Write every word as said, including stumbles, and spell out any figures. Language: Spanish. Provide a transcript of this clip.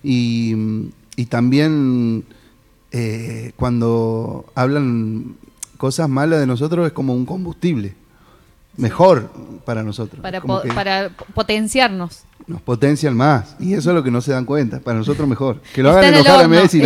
Y, y también eh, cuando hablan cosas malas de nosotros es como un combustible. Mejor para nosotros. Para, como po para potenciarnos. Nos potencian más. Y eso es lo que no se dan cuenta. Para nosotros mejor. Que lo Está hagan en el enojar a horno. Messi.